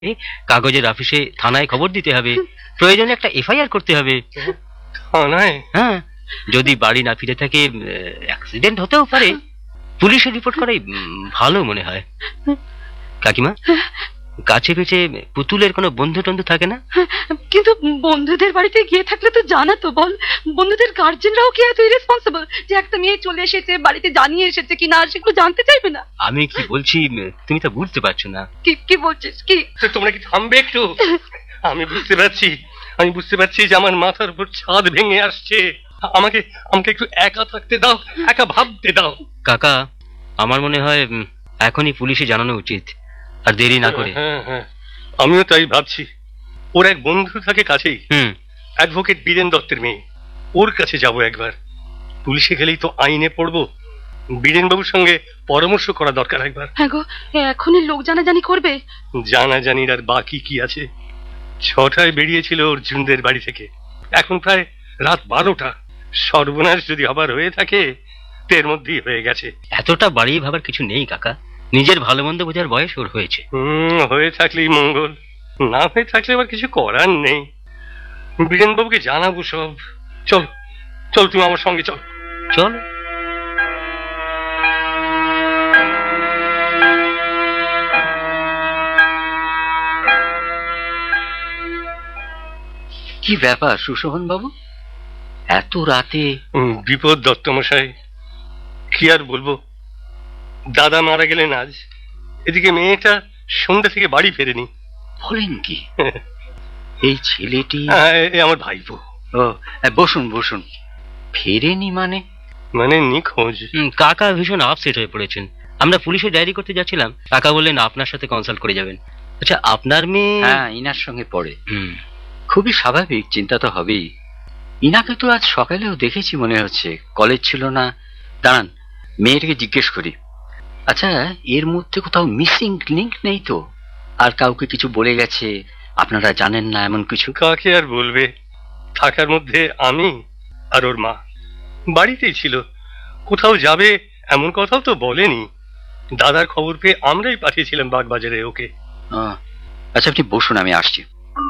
কাগজের অফিসে থানায় খবর দিতে হবে, প্রয়োজনে একটা এফআইআর করতে হবে। থানায়? হ্যাঁ, যদি বাড়ি না ফিরে থাকে অ্যাক্সিডেন্ট হতেও পারে, পুলিশে রিপোর্ট করাই ভালো মনে হয়। কাকিমা, কাছে পিছে পুতুলের কোনো বন্ধু টন্ধু থাকে না? কিন্তু বন্ধুদের বাড়িতে গিয়ে থাকলে তো জানাতো, বল। বন্ধুদের গার্জেনরাও কি এত ইরেসপন্সিবল যে একটা মেয়ে চলে এসেছে, বাড়িতে জানিয়ে এসেছে কিনা সেগুলো জানতে চাইবে না? আমি কি বলছি তুমি তো বুঝতে পারছো না। কি বলছিস? কি তোমরা কি থামবে একটু? আমি বুঝতে পারছি যে আমার মাথার উপর ছাদ ভেঙে আসছে। আমাকে একটু একা থাকতে দাও, একা ভাবতে দাও। কাকা, আমার মনে হয় এখনই পুলিশে জানানো উচিত, আর দেরি না করে। হ্যাঁ, আমিও তাই ভাবছি। ওর এক বন্ধু থাকে কাছেই, অ্যাডভোকেট বীরেন দত্তের মেয়ে। ওর কাছে যাব একবার। পুলিশে গেলেই তো আইনে পড়বো। বীরেন বাবুর সঙ্গে পরামর্শ করা দরকার একবার। হ্যাঁ গো, এখনই লোক জানাজানি করবে। জানাজানির আর বাকি কি আছে? 6টায় বেরিয়েছিল অর্জুনদের বাড়ি থেকে, এখন প্রায় রাত 12টা। সর্বনাশ যদি আবার হয়ে থাকে, এর মধ্যেই হয়ে গেছে। এতটা বাড়িয়ে ভাবার কিছু নেই কাকা, নিজের ভালো মন্দ বোঝার বয়স ওর হয়েছে। হয়ে থাকলেই মঙ্গল, না হয়ে থাকলে আবার কিছু করার নেই। বীরেন বাবুকে জানাবো সব। চল তুমি আমার সঙ্গে চল। চল। কি ব্যাপার সুশোভন বাবু, এত রাতে? বিপদ দত্তমশাই, কি আর বলবো। দাদা মারা গেলেন আজ। এদিকে মেয়েটা সন্ধ্যা থেকে বাড়ি ফেরেনি। বলেন কি? এই ছেলেটি আমার ভাইপো। ও, বসুন বসুন। ফেরেনি মানে? নিখোঁজ। কাকা ভীষণ আপসেট হয়ে পড়েছেন। আমরা পুলিশে ডায়েরি করতে যাচ্ছিলাম, কাকা বললেন আপনার সাথে কনসাল্ট করে যাবেন। আচ্ছা, আপনার মেয়ে? হ্যাঁ, ইনার সঙ্গে পড়ে। খুবই স্বাভাবিক, চিন্তা তো হবেই। ইনাকে তো আজ সকালেও দেখেছি মনে হচ্ছে, কলেজ ছিল না। দাঁড়ান, মেয়েটাকে জিজ্ঞেস করি। আচ্ছা, এর মধ্যে কোথাও মিসিং লিঙ্ক নেই তো? আর কাউকে কিছু বলে গেছে আপনারা জানেন না এমন কিছু? কাকে আর বলবে? থাকার মধ্যে আমি আর ওর মা। বাড়িতেই ছিল, কোথাও যাবে এমন কথাও তো বলেনি। দাদার খবর পেয়ে আমরাই পাঠিয়েছিলাম বাগবাজারে ওকে। আচ্ছা, আপনি বসুন, আমি আসছি।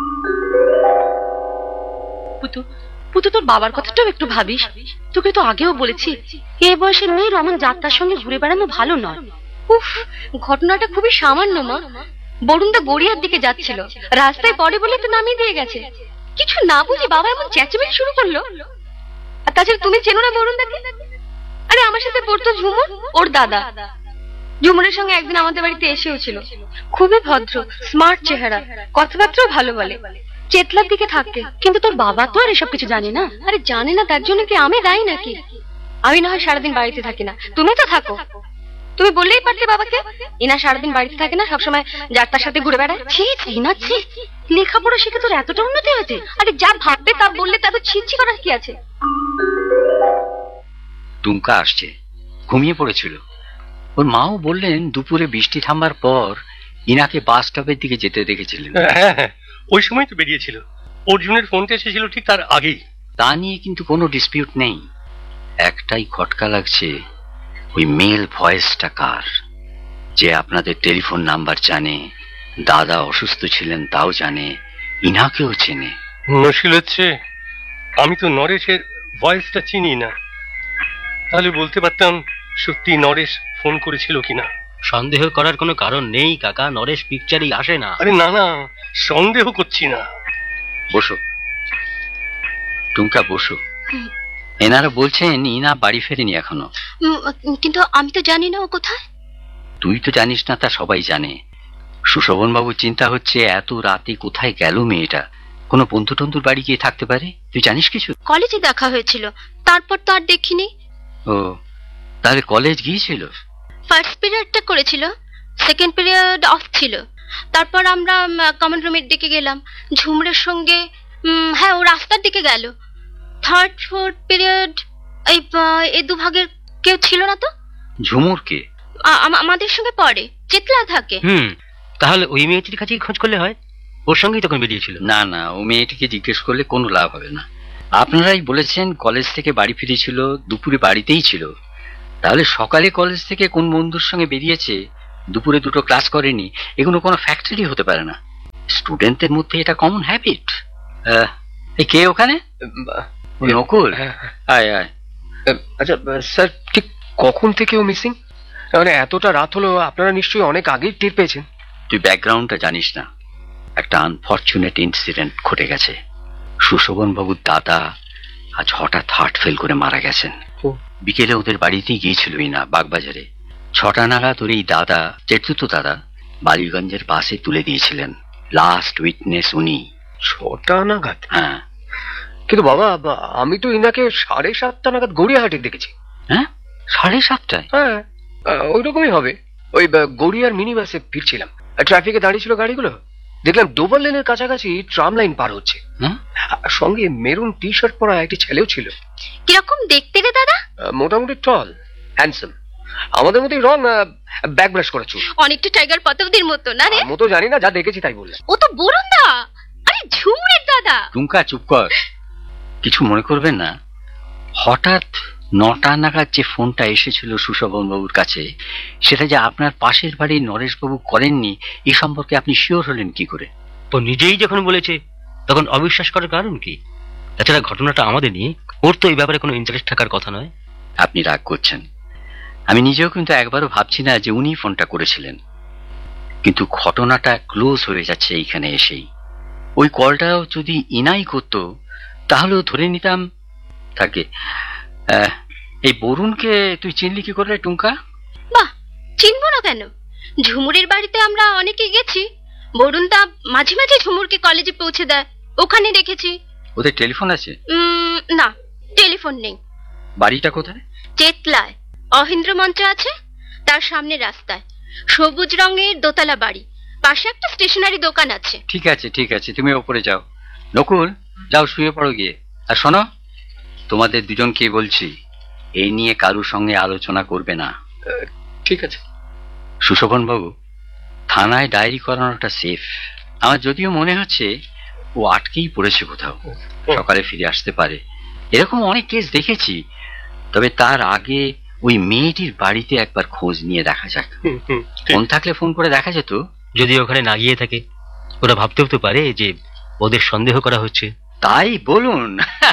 পুতু, তোর বাবার কথাটাও একটু ভাবিস। তোকে তো আগেও বলেছি, এ বয়সের মেয়ের অমন যাত্রার সঙ্গে ঘুরে বেড়ানো ভালো নয়। উফ, ঘটনাটা খুবই সামান্য মা। বরুণদা গড়িয়ার দিকে যাচ্ছিল, রাস্তায় পড়ে বলে তো নামিয়ে দিয়ে গেছে। কিছু না বুঝি বাবা এমন চেঁচামেচি শুরু করলো। আর তাছাড়া তুমি চেনো না বরুণদাকে? আরে আমার সাথে পড়তো ঝুমুর, ওর দাদা। ঝুমুরের সঙ্গে একদিন আমাদের বাড়িতে এসেও ছিল। খুবই ভদ্র, স্মার্ট চেহারা, কথাবার্তাও ভালো বলে। চেতলার দিকে থাকে। কিন্তু তোর বাবা তো আর এসব কিছু জানে না। আরে জানে না তার জন্য কি আমি দায়ী নাকি? আমি না হয় সারাদিন বাড়িতে থাকি না, তুমি তো থাকো। তুমি বললেই পারতে বাবাকে, ইনা সারাদিন বাড়িতে থাকে না, সবসময় যাত্রার সাথে ঘুরে বেড়ায়। ছি না, ছি। লেখাপড়া শিখে তোর এতটা উন্নতি হয়েছে? আরে যা ভাববে তা বললে তা তো ছিচ্ছি করার কি আছে? টুমকা আসছে, ঘুমিয়ে পড়েছিল। ওর মাও বললেন দুপুরে বৃষ্টি থামবার পর ইনাকে বাস স্টপের দিকে যেতে দেখেছিলেন। হ্যাঁ, ওই সময় তো বেরিয়েছিল। অর্জুনের ফোনটা এসেছিল ঠিক তার আগেই। তা নিয়ে কিন্তু কোনো ডিসপিউট নেই। একটাই খটকা লাগছে, ওই মেল ভয়েসটা কার? যে আপনাদের টেলিফোন নাম্বার জানে, দাদা অসুস্থ ছিলেন তাও জানে, ইনাকেও চেনে। মুশকিল হচ্ছে, আমি তো নরেশের ভয়েসটা চিনি না। তাহলে বলতে পারতাম সত্যি নরেশ ফোন করেছিল কিনা। সন্দেহ করার কোনো কারণ নেই কাকা, নরেশ পিকচারই আসে না। আরে না, সন্দেহ করছি না। বসো টুমকা, বসো। এনারা বলছেন ইনা বাড়ি ফেরেনি এখনো। কিন্তু আমি তো জানি না ও কোথায়। তুই তো জানিস না তা সবাই জানে। সুশোভন বাবুর চিন্তা হচ্ছে এত রাতে কোথায় গেল মেয়েটা। কোনো বন্ধু টন্ধুর বাড়ি গিয়ে থাকতে পারে, তুই জানিস কিছু? কলেজে দেখা হয়েছিল, তারপর তো আর দেখিনি। ও, তাহলে কলেজ গিয়েছিল? ফার্স্ট পিরিয়ডটা করেছিল, সেকেন্ড পিরিয়ড অফ ছিল। তারপর আমরা কমন রুমের দিকে গেলাম ঝুমরের সঙ্গে। হ্যাঁ, ও রাস্তার দিকে গেল। থার্ড ফোর্থ পিরিয়ড এই দুভাগের কেউ ছিল না তো। ঝুমুর কে? আমাদের সঙ্গে পড়ে, চেতলা থাকে। তাহলে ওই মেয়েটির কাছেই খোঁজ করলে হয়, ওর সঙ্গেই তখন বেরিয়েছিল। না, ও মেয়েটিকে জিজ্ঞেস করলে কোনো লাভ হবে না। আপনারাই বলেছেন কলেজ থেকে বাড়ি ফিরেছিল, দুপুরে বাড়িতেই ছিল। তাহলে সকালে কলেজ থেকে কোন বন্ধুর সঙ্গে বেরিয়েছে, দুপুরে দুটো ক্লাস করেনি, এগুলো কোনো ফ্যাক্টরি হতে পারে না। স্টুডেন্টদের মধ্যে এটা কমন হ্যাবিট। এই কে ওখানে? ও নকুল, আয় আয়। আচ্ছা স্যার, ঠিক কখন থেকে ও মিসিং? মানে এতটা রাত হলো, আপনারা নিশ্চয়ই অনেক আগেই টের পেয়েছেন। তুই ব্যাকগ্রাউন্ডটা জানিস না। একটা আনফরচুনেট ইনসিডেন্ট ঘটে গেছে। সুশোভন বাবুর দাদা আজ হঠাৎ হার্ট ফেল করে মারা গেছেন। বিকেলে ওদের বাড়িতেই গিয়েছিল না বাগবাজারে। 6টা নাগাদ ওর এই দাদা, চেতুর্থ দাদা, বালিগঞ্জের বাসে তুলে দিয়েছিলেন। লাস্ট উইটনেস উনি। 6টা নাগাদ? হ্যাঁ। কিন্তু বাবা, আমি তো ইনাকে 7:30 নাগাদ গড়িয়াহাটে দেখেছি। হ্যাঁ, 7:30টায়? হ্যাঁ, ওই রকমই হবে। ওই গড়িয়ার মিনি বাসে ফিরছিলাম, ট্রাফিকে দাঁড়িয়ে ছিল গাড়িগুলো, দেখলাম ডোবার লেনের কাছাকাছি ট্রাম লাইন পার হচ্ছে। সঙ্গে মেরুন টি শার্ট পরা একটি ছেলেও ছিল। কিরকম দেখতে রে দাদা? মোটামুটি টল, হ্যান্ডসাম, আমাদের মতোই রং, ব্যাক ব্রাশ করা চুল। অনেকটা টাইগার পতবদির মতো না রে? মতো জানি না, যা দেখেছি তাই বললাম। ও তো বরুণদা, আরে ঝুমুরের দাদা। টুঙ্কা চুপ কর, কিছু মনে করবেন না। হঠাৎ 9টা নাগাদ যে ফোনটা এসেছিল সুশোভন বাবুর কাছে, সেটা যে আপনার পাশের বাড়ির নরেশবাবু করেননি, এই সম্পর্কে আপনি শিওর হলেন কি করে? ও নিজেই যখন বলেছে তখন অবিশ্বাস করার কারণ কি? তাছাড়া ঘটনাটা আমাদের নিয়ে, ওর তো এই ব্যাপারে কোনো ইন্টারেস্ট থাকার কথা নয়। আপনি রাগ করছেন। আমি নিজেও কিন্তু একবারও ভাবছি না যে উনি ফোনটা করেছিলেন, কিন্তু ঘটনাটা ক্লোজ হয়ে যাচ্ছে এইখানে এসেই। ওই কলটাও যদি ইনাই করতো তাহলেও ধরে নিতাম তাকে। এই বরুণকে তুই চিনলি কি করে টুঙ্কা? বাহ, চিনবো না কেন? ঝুমুরের বাড়িতে আমরা অনেকে গেছি। বরুণদা মাঝে মাঝে ঝুমুরকে কলেজে পৌঁছে দেয়, ওখানে দেখেছি। ওদের টেলিফোন আছে? না, টেলিফোন নেই। বাড়িটা কোথায়? চেতলায় অহিন্দ্র মঞ্চ আছে, তার সামনে রাস্তায় সবুজ রঙের দোতলা বাড়ি, পাশে একটা স্টেশনারি দোকান আছে। ঠিক আছে ঠিক আছে, তুমি ওপরে যাও। নকুল, যাও শুয়ে পড়ো গিয়ে। আর শোনো, তোমাদের দুজনকে বলছি, এই নিয়ে কারুর সঙ্গে আলোচনা করবে না। ঠিক আছে। সুশোভন বাবু, থানায় ডায়েরি করানোটা সেফ। আমার যদিও মনে হচ্ছে ও আটকেই পড়েছে কোথাও, সকালে ফিরে আসতে পারে। এরকম অনেক কেস দেখেছি। তবে তার আগে ওই মেয়েটির বাড়িতে একবার খোঁজ নিয়ে দেখা যাক। ফোন থাকলে ফোন করে দেখা যেত। যদি ওখানে না গিয়ে থাকে, ওরা ভাবতেও তো পারে যে ওদের সন্দেহ করা হচ্ছে। তাই বলুন।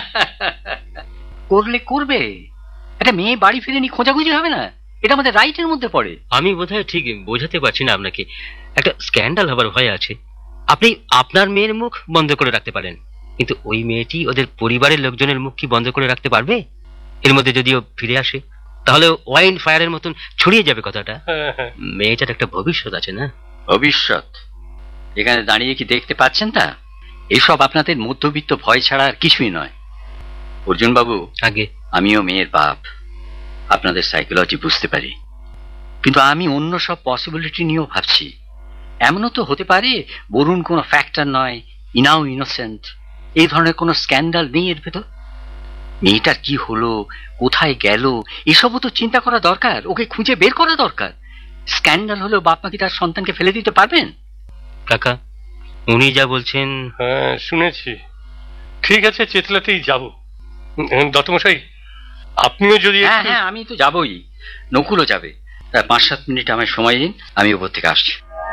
করলে করবে, একটা মেয়ে বাড়ি ফিরেনি, খোঁজাখুঁজি হবে না? এটা আমাদের রাইটের মধ্যে পড়ে। আমি বোধহয় ঠিক বোঝাতে পারছি না আপনাকে। একটা স্ক্যান্ডাল হবার ভয় আছে। আপনি আপনার মেয়ের মুখ বন্ধ করে রাখতে পারেন, কিন্তু ওই মেয়েটি ওদের পরিবারের লোকজনের মুখ কি বন্ধ করে রাখতে পারবে? এর মধ্যে যদিও ফিরে আসে, তাহলে ওয়াইন ফায়ারের মতন ছড়িয়ে যাবে কথাটা। মেয়েটার একটা ভবিষ্যৎ আছে না? ভবিষ্যৎ এখানে দাঁড়িয়ে কি দেখতে পাচ্ছেন? তা এসব আপনাদের মধ্যবিত্ত ভয় ছাড়া আর কিছুই নয়। অর্জুন বাবু, আগে আমিও মেয়ের বাপ, আপনাদের সাইকোলজি বুঝতে পারি, কিন্তু আমি অন্য সব পসিবিলিটি নিয়েও ভাবছি। এমনও তো হতে পারে বরুণ কোনো ফ্যাক্টর নয়, ইনাও ইনোসেন্ট। এই ধরনের কোনো স্ক্যান্ডাল নেই এর ভেতর। মেয়েটার কি হলো, কোথায় গেল, এসবও তো চিন্তা করা দরকার, ওকে খুঁজে বের করা দরকার। স্ক্যান্ডাল হলেও বাপ মা কি তার সন্তানকে ফেলে দিতে পারবেন? কাকা, উনি যা বলছেন। হ্যাঁ শুনেছি। ঠিক আছে, চেতলাতেই যাব। দত্তমশাই, আপনিও যদি। হ্যাঁ হ্যাঁ, আমি তো যাবই, নকুলও যাবে। 5-7 মিনিট আমার সময় দিন, আমি ওপর থেকে আসছি।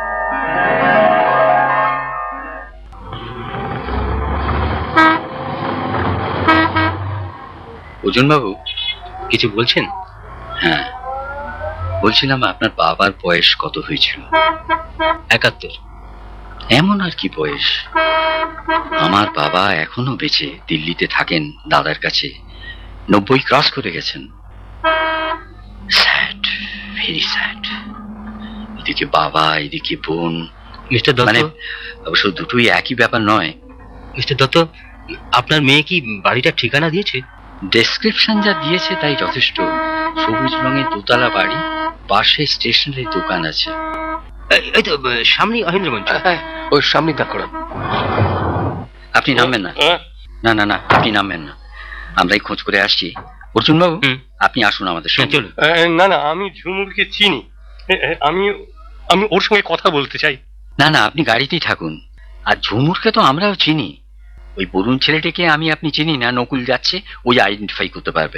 অর্জুন বাবু, কিছু বলছেন? হ্যাঁ বলছিলাম, আপনার বাবার বয়স কত হয়েছিল? 71। এমন আর কি বয়স? আমার বাবা এখনো বেঁচে, দিল্লিতে থাকেন দাদার কাছে। 90 ক্রস করে গেছেন। Sad, very sad. এদিকে বাবা, এদিকে বোন। মিস্টার দত্ত, মানে অবশ্য দুটোই একই ব্যাপার নয়। মিস্টার দত্ত, আপনার মেয়ে কি বাড়িটার ঠিকানা দিয়েছে? ডেসক্রিপশন যা দিয়েছে তাই যথেষ্ট। সবুজ রঙের দোতলা বাড়ি, পাশে স্টেশনারি দোকান আছে। এই তো সামনে অহিন্দ্র মঞ্চ। ওই সামনে দাঁড় করান। আপনি নামবেন না? না না না, আপনি নামবেন না, আমরাই খোঁজ করে আসছি। অর্জুন বাবু, আপনি আসুন আমাদের সঙ্গে। চলুন। না না, আমি ঝুমুরকে চিনি। আমি আমি ওর সঙ্গে কথা বলতে চাই। না না, আপনি গাড়িতেই থাকুন। আর ঝুমুরকে তো আমরাও চিনি। ওই বরুণ ছেলেটাকে আমি আপনি চিনি না, নকুল যাচ্ছে, ওই আইডেন্টিফাই করতে পারবে।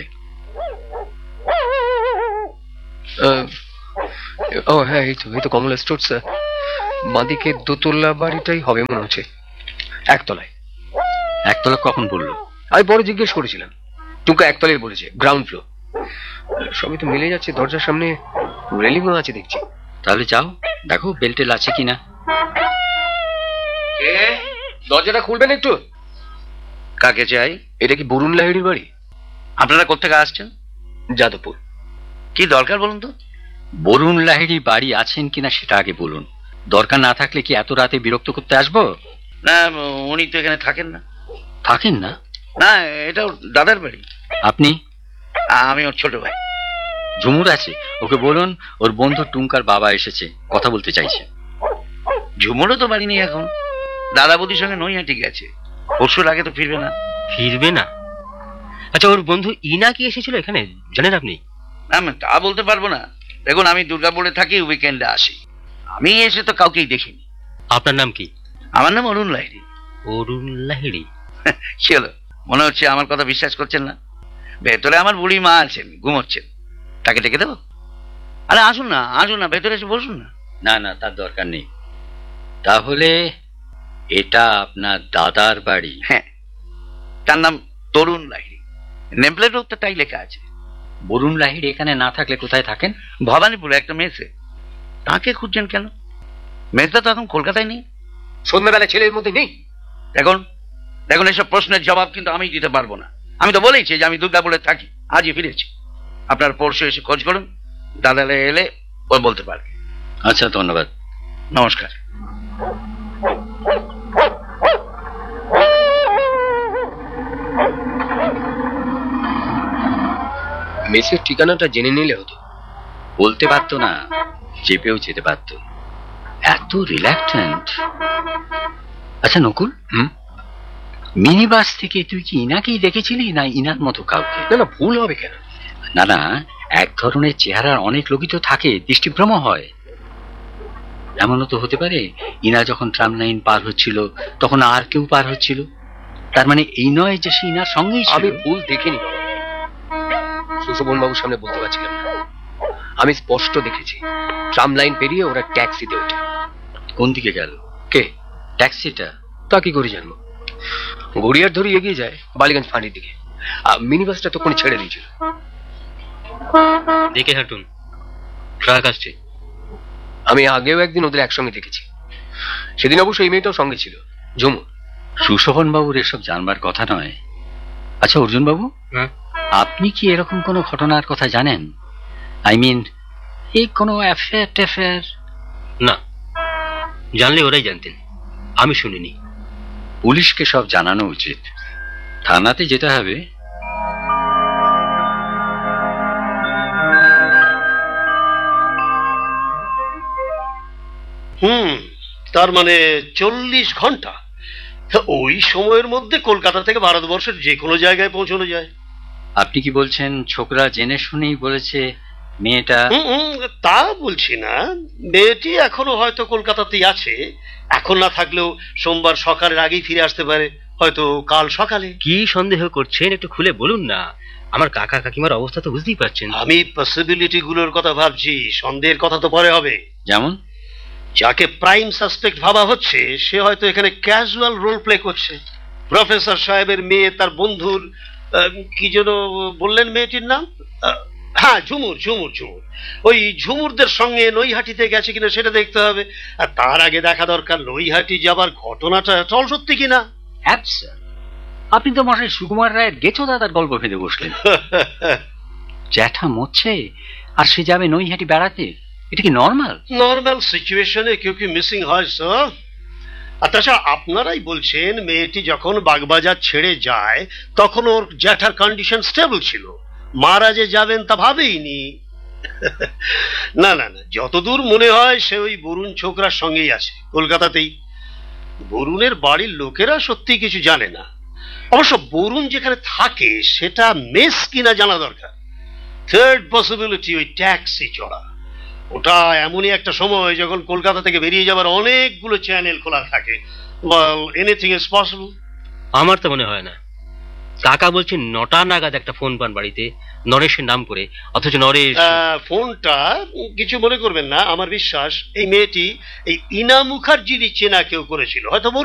ও হ্যাঁ, এই তো কমলা স্টোর স্যার। বাঁদিকে দোতলা বাড়িটাই হবে মনে হচ্ছে, একতলায়। একতলা কখন বললো? আমি পরে জিজ্ঞেস করেছিলাম, টুকা একতলায় বলেছে, গ্রাউন্ড ফ্লোর। সবই তো মিলে যাচ্ছে, দরজার সামনে রেলিংও আছে দেখছি। তাহলে যাও দেখো বেল্টেল আছে কিনা। দরজাটা খুলবেন একটু? কাকে চাই? এটা কি বরুণ লাহিড়ির বাড়ি? আপনারা কোথেকে আসছেন? যাদবপুর। কি দরকার বলুন তো? বরুণ লাহিড়ি বাড়ি আছেন কিনা সেটা আগে বলুন। দরকার না থাকলে কি এত রাতে বিরক্ত করতে আসবো? না, উনি তো এখানে থাকেন না। থাকেন না? না, এটা ওর দাদার বাড়ি। আপনি? আমি ওর ছোট ভাই। ঝুমুর আছে, ওকে বলুন ওর বন্ধু টুঙ্কার বাবা এসেছে, কথা বলতে চাইছে। ঝুমুরও তো বাড়ি নেই এখন, দাদা বৌদির সঙ্গে নৈহাটি গেছে, পরশুর আগে তো ফিরবে না। ফিরবে না? আচ্ছা, ওর বন্ধু ইনা কি এসেছিল এখানে, জানেন আপনি? না, তা বলতে পারবো না। দেখুন, আমি দুর্গাপুরে থাকি, উইকেন্ডে আসি। আমি এসে তো কাউকেই দেখিনি। আপনার নাম কি? আমার নাম অরুণ লাহিড়ী। অরুণ লাহিড়ী? কি হলো, মনে হচ্ছে আমার কথা বিশ্বাস করছেন না? ভেতরে আমার বুড়ি মা আছেন, ঘুমোচ্ছেন। তাকে ডেকে দেবো? আরে আসুন না, আসুন না, ভেতরে এসে বসুন না। না না, তার দরকার নেই। তাহলে এটা আপনার দাদার বাড়ি? হ্যাঁ, তার নাম তরুণ লাহিড়ী, নেমপ্লেটও তো তাই লেখা আছে। বরুণ লাহিড়ী এখানে না থাকলে কোথায় থাকেন? ভবানীপুরে একটা মেসে। তাকে খুঁজছেন কেন? মেসটা তো এখন কলকাতায় নেই। সন্ধ্যাবেলা ছেলের মধ্যে নেই? দেখুন দেখুন, এসব প্রশ্নের জবাব কিন্তু আমি দিতে পারবো না। আমি তো বলেইছি যে আমি দুর্গাপুরে থাকি, আজই ফিরেছি। আপনার পরশু এসে খোঁজ করুন, দাদা এলে ও বলতে পারবে। আচ্ছা, ধন্যবাদ, নমস্কার। মেসের ঠিকানাটা জেনে নিলে হতো। বলতে পারতো না, চেপেও যেতে পারতো। এত রিল্যাক্টেন্ট। আচ্ছা নকুল, মিনি বাস থেকে তুই কি ইনাকেই দেখেছিলি না ইনার মতো কাউকে? না না, ভুল হবে কেন? না না, এক ধরনের চেহারার অনেক লোকই তো থাকে, দৃষ্টিভ্রম হয়। এমনও তো হতে পারে ইনা যখন ট্রাম লাইন পার হচ্ছিল তখন আর কেউ পার হচ্ছিল। তার মানে এই নয় যে সে ইনার সঙ্গেই ছিল। আমি ভুল দেখিনি, সুশোভন বাবুর সামনে বলতে পারছিলাম না। আমি স্পষ্ট দেখেছি, ট্রাম লাইন পেরিয়ে ওরা ট্যাক্সিতে ওঠে। কোন দিকে গেল? কে? ট্যাক্সিটা? তা কি করে জানবো? গড়িয়ার ধরে এগিয়ে যায় বালিগঞ্জ ফাঁড়ির দিকে। মিনি বাসটা তখন ছেড়ে দিয়েছিল। দেখে হাঁটুন, ট্রাক আসছে। আমি আগেও একদিন ওদের একসঙ্গে দেখেছি, সেদিন অবশ্য এই মেয়েটাও সঙ্গে ছিল, ঝুমুর। সুশোভন বাবুর এসব জানবার কথা নয়। আচ্ছা অর্জুন বাবু, আপনি কি এরকম কোনো ঘটনার কথা জানেন? আই মিন, এই কোনো অ্যাফেয়ার ট্যাফেয়ার? না, জানলে ওরাই জানতেন, আমি শুনিনি। পুলিশকে সব জানানো উচিত, থানাতে যেতে হবে। তার মানে 40 ঘন্টা। ওই সময়ের মধ্যে কলকাতা থেকে ভারতবর্ষের যে কোনো জায়গায় পৌঁছানো যায়। আপনি কি বলছেন ছোকরা জেনে শুনেই বলেছে মেয়েটা? তা বলছি না, মেয়েটি এখনো হয়তো কলকাতাতেই আছে। এখন না থাকলেও সোমবার সকালের আগেই ফিরে আসতে পারে, হয়তো কাল সকালে। কি সন্দেহ করছেন একটু খুলে বলুন না, আমার কাকা কাকিমার অবস্থা তো বুঝতেই পারছেন। আমি পসিবিলিটি গুলোর কথা ভাবছি, সন্দেহের কথা তো পরে হবে। যেমন? যাকে প্রাইম সাসপেক্ট ভাবা হচ্ছে সে হয়তো এখানে ক্যাজুয়াল রোল প্লে করছে। প্রফেসর সাহেবের মেয়ে, তার বন্ধুর কি যেন বললেন মেয়েটির নাম? হ্যাঁ, ঝুমুর ঝুমুর ঝুমুর। ওই ঝুমুরদের সঙ্গে নৈহাটিতে গেছে কিনা সেটা দেখতে হবে। আর তার আগে দেখা দরকার নৈহাটি যাবার ঘটনাটা চল সত্যি কিনা। আপনি তো মশাই সুকুমার রায়ের গেছো দাদার গল্প ফেলে বসলেন। জ্যাঠা মরছে আর সে যাবে নৈহাটি বেড়াতে, এটা কি নর্মাল? নর্মাল সিচুয়েশনে কেউ কি মিসিং হয় স্যার? আর তাছাড়া আপনারাই বলছেন মেয়েটি যখন বাগবাজার ছেড়ে যায় তখন ওর জ্যাঠার কন্ডিশন স্টেবল ছিল, মারা যে যাবেন তা ভাবেইনি। না না না, যতদূর মনে হয় সে ওই বরুণ ছোকরার সঙ্গেই আছে, কলকাতাতেই। বরুণের বাড়ির লোকেরা সত্যি কিছু জানে না। অবশ্য বরুণ যেখানে থাকে সেটা মেস কিনা জানা দরকার। থার্ড পসিবিলিটি, ওই ট্যাক্সি চড়া। ওটা এমনই একটা সময় যখন কলকাতা থেকে বেরিয়ে যাবার অনেকগুলো চ্যানেল খোলা থাকে। Anything is possible. আমার তো মনে হয় না। কাকা বলছেন 9টা নাগাদ একটা ফোন পান বাড়িতে নরেশের নাম করে, অথচ নরেশ ফোনটা কিছু মনে করবেন না, আমার বিশ্বাস এই মেয়েটি এই ইনা মুখার্জিরই চেনা কেউ করেছিল, হয়তো